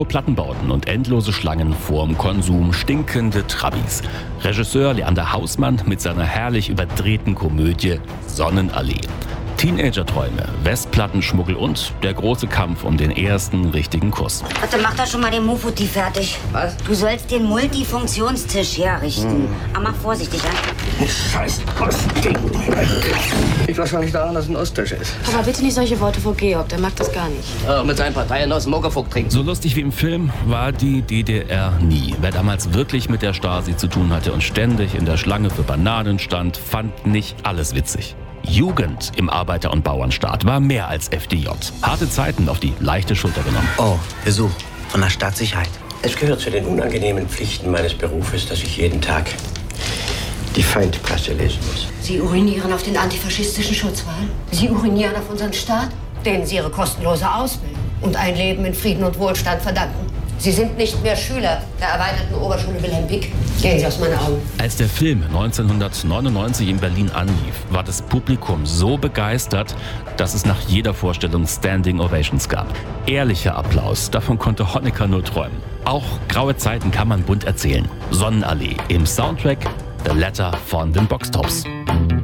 Plattenbauten und endlose Schlangen vorm Konsum, stinkende Trabis. Regisseur Leander Hausmann mit seiner herrlich überdrehten Komödie Sonnenallee. Teenager-Träume, Westplattenschmuggel und der große Kampf um den ersten richtigen Kuss. Warte, mach doch schon mal den Mufuti fertig. Was? Du sollst den Multifunktionstisch herrichten. Aber mach vorsichtig, ja? Scheiß Ostding. Ich weiß schon nicht daran, dass es ein Osttisch ist. Aber bitte nicht solche Worte vor Georg, der mag das gar nicht. Mit seinen Parteien aus dem Mockerfuck trinken. So lustig wie im Film war die DDR nie. Wer damals wirklich mit der Stasi zu tun hatte und ständig in der Schlange für Bananen stand, fand nicht alles witzig. Jugend im Arbeiter- und Bauernstaat war mehr als FDJ. Harte Zeiten auf die leichte Schulter genommen. Oh, Besuch von der Staatssicherheit. Es gehört zu den unangenehmen Pflichten meines Berufes, dass ich jeden Tag die Feindpresse lesen muss. Sie urinieren auf den antifaschistischen Schutzwahn. Sie urinieren auf unseren Staat, denen Sie Ihre kostenlose Ausbildung und ein Leben in Frieden und Wohlstand verdanken. Sie sind nicht mehr Schüler der erweiterten Oberschule Wilhelm Pieck. Gehen Sie aus meinen Augen. Als der Film 1999 in Berlin anlief, war das Publikum so begeistert, dass es nach jeder Vorstellung Standing Ovations gab. Ehrlicher Applaus, davon konnte Honecker nur träumen. Auch graue Zeiten kann man bunt erzählen. Sonnenallee im Soundtrack The Letter von den Boxtops.